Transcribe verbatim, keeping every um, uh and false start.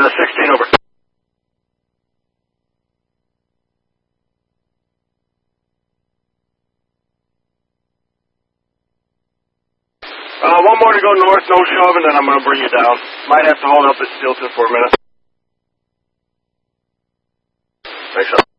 uh, sixteen over. Uh, one more to go north, no shove, and then I'm going to bring you down. Might have to hold up at Stilton for a minute. Thanks, sir.